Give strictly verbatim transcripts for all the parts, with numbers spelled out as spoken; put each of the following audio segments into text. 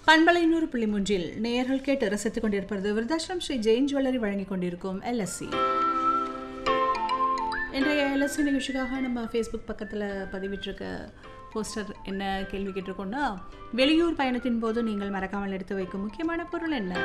பண்பலை நூறு புள்ளி மூன்றில் நேயர்கள் கேட்டு ரசித்துக் கொண்டிருப்பது விருதாச்சலம் ஸ்ரீ ஜெயின் ஜுவல்லரி வழங்கிக் கொண்டிருக்கும் எல்எஸ்சி. இன்றைய எல்எஸ்சி நிகழ்ச்சிக்காக நம்ம ஃபேஸ்புக் பக்கத்தில் பதிவிட்டிருக்க போஸ்டர் என்ன கேள்வி கேட்டிருக்கோன்னா, வெளியூர் பயணத்தின் போது நீங்கள் மறக்காமல் எடுத்து வைக்கும் முக்கியமான பொருள் என்ன?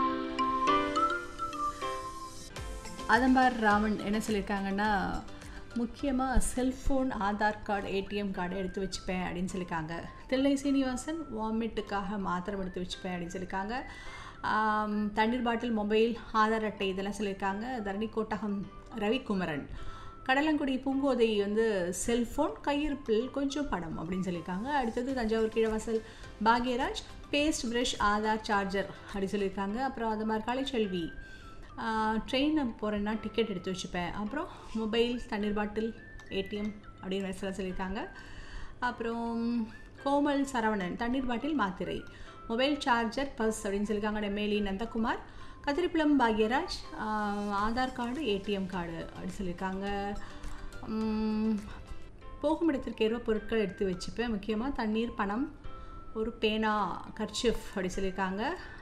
அதம்பார் ராமன் என்ன சொல்லியிருக்காங்கன்னா, முக்கியமாக செல்ஃபோன், ஆதார் கார்டு, ஏடிஎம் கார்டை எடுத்து வச்சுப்பேன் அப்படின்னு சொல்லியிருக்காங்க. தில்லை சீனிவாசன் வாமிட்டுக்காக மாத்திரம் எடுத்து வச்சுப்பேன் அப்படின்னு சொல்லியிருக்காங்க. தண்ணீர் பாட்டில், மொபைல், ஆதார் அட்டை இதெல்லாம் சொல்லியிருக்காங்க. தரணி கோட்டகம் ரவிக்குமரன். கடலங்குடி பூங்கோதை வந்து செல்ஃபோன், கையிருப்பில் கொஞ்சம் படம் அப்படின்னு சொல்லியிருக்காங்க. அடுத்தது Thanjavur Keezhavasal Bhagyaraj paste, brush, Aadhaar, charger அப்படி சொல்லியிருக்காங்க. அப்புறம் அது மாதிரி கலைச்செல்வி ட்ரெயினில் போகிறேன்னா டிக்கெட் எடுத்து வச்சுப்பேன். அப்புறம் மொபைல், தண்ணீர் பாட்டில், ஏடிஎம் அப்படின்னு வயசில் சொல்லியிருக்காங்க. அப்புறம் கோமல் சரவணன் தண்ணீர் பாட்டில், மாத்திரை, மொபைல், சார்ஜர், பர்ஸ் அப்படின்னு சொல்லியிருக்காங்க. Nemmeli Nandakumar, கதிரிப்புலம் Bhagyaraj Aadhaar card, ATM card அப்படின்னு சொல்லியிருக்காங்க. போகும் இடத்திற்கு ஏற்ப பொருட்கள் எடுத்து வச்சுப்பேன். முக்கியமாக தண்ணீர், பணம், ஒரு பேனா, கர்ச்சிஃப் அப்படி சொல்லியிருக்காங்க.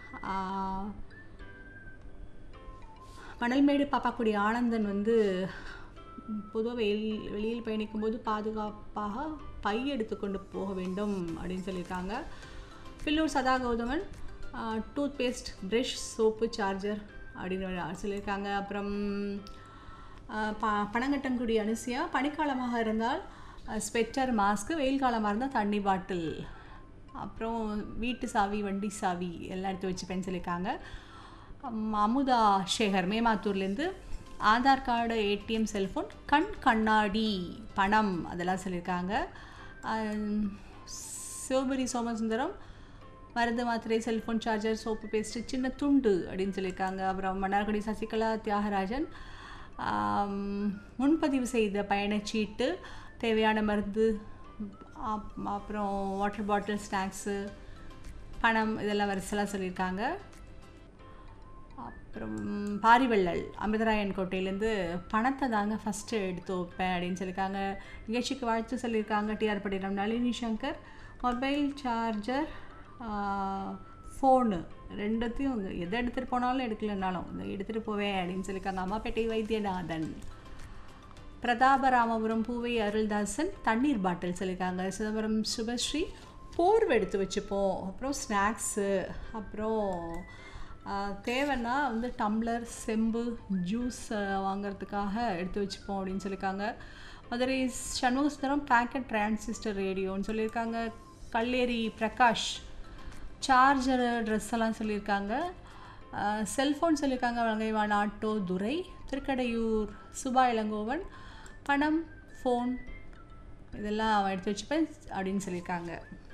மணல்மேடு பாப்பாக்குடி ஆனந்தன் வந்து பொதுவாக வெளியில் வெளியில் பயணிக்கும்போது பாதுகாப்பாக பை எடுத்துக்கொண்டு போக வேண்டும் அப்படின்னு சொல்லியிருக்காங்க. பில்லூர் சதா Gowthaman tooth paste, brush, soap, charger அப்படின்னு சொல்லியிருக்காங்க. அப்புறம் ப பனங்கட்டங்குடி அனுசியா பனிக்காலமாக இருந்தால் ஸ்வெட்டர், மாஸ்க்கு, வெயில் காலமாக இருந்தால் தண்ணி பாட்டில், அப்புறம் வீட்டு சாவி, வண்டி சாவி எல்லாம் எடுத்து வச்சுப்பேன்னு சொல்லியிருக்காங்க. Amudha Sekar மேமாத்தூர்லேருந்து Aadhaar card, ATM, cellphone, கண் கண்ணாடி, பணம் அதெல்லாம் சொல்லியிருக்காங்க. சிவபுரி சோமசுந்தரம் மருந்து, மாத்திரை, செல்ஃபோன், சார்ஜர், சோப்பு, பேஸ்ட்டு, சின்ன துண்டு அப்படின்னு சொல்லியிருக்காங்க. அப்புறம் மன்னார்குடி சசிகலா தியாகராஜன் முன்பதிவு செய்த பயணச்சீட்டு, தேவையான மருந்து, அப்புறம் வாட்டர் பாட்டில், ஸ்நாக்ஸு, பணம் இதெல்லாம் வரிசலாக சொல்லியிருக்காங்க. அப்புறம் பாரிவள்ளல் அமிர்தராயன் கோட்டையிலேருந்து பணத்தை தாங்க ஃபஸ்ட்டு எடுத்து வைப்பேன் அப்படின்னு சொல்லியிருக்காங்க. நிகழ்ச்சிக்கு வாழ்த்து சொல்லியிருக்காங்க. டிஆர் பட்டினம் Nalini Shankar. Mobile, charger, phone ரெண்டுத்தையும் எதை எடுத்துகிட்டு போனாலும் எடுக்கலைன்னாலும் இதை எடுத்துகிட்டு போவேன் அப்படின்னு சொல்லியிருக்காங்க. அம்மாப்பேட்டை வைத்தியநாதன். பிரதாபராமபுரம் பூவை அருள்தாசன் தண்ணீர் பாட்டில் சொல்லியிருக்காங்க. சிதம்பரம் சுபஸ்ரீ போர்வை எடுத்து வச்சுப்போம். அப்புறம் ஸ்நாக்ஸு, அப்புறம் தேவைன்னா வந்து டம்ளர், செம்பு, ஜூஸ் வாங்கிறதுக்காக எடுத்து வச்சுப்போம் அப்படின்னு சொல்லியிருக்காங்க. மதுரை சண்முகசுந்தரம் பேக்கெட் டிரான்சிஸ்டர் ரேடியோன்னு சொல்லியிருக்காங்க. கல்லேரி பிரகாஷ் சார்ஜர், ட்ரெஸ் எல்லாம் சொல்லியிருக்காங்க. செல்ஃபோன் சொல்லியிருக்காங்க. வலங்கைவான் ஆட்டோ துரை. திருக்கடையூர் சுபா இளங்கோவன் பணம், ஃபோன் இதெல்லாம் எடுத்து வச்சுப்பேன் அப்படின்னு சொல்லியிருக்காங்க.